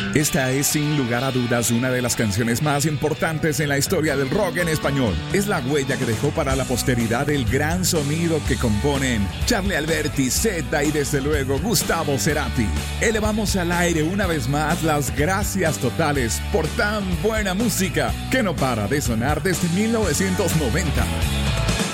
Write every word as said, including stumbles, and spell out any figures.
Esta es sin lugar a dudas una de las canciones más importantes en la historia del rock en español. Es la huella que dejó para la posteridad el gran sonido que componen Charly Alberti, Zeta y desde luego Gustavo Cerati. Elevamos al aire una vez más las gracias totales por tan buena música que no para de sonar desde mil novecientos noventa.